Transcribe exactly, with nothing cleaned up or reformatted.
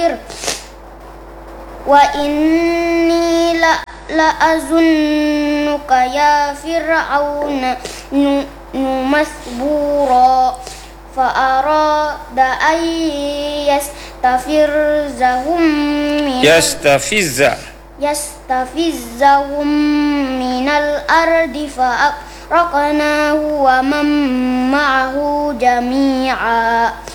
فاصبر وإني لأظنك يا فرعون مسبورا فأراد أن يستفزهم من يستفز يستفزهم من الأرض فأغرقناه ومن معه جميعا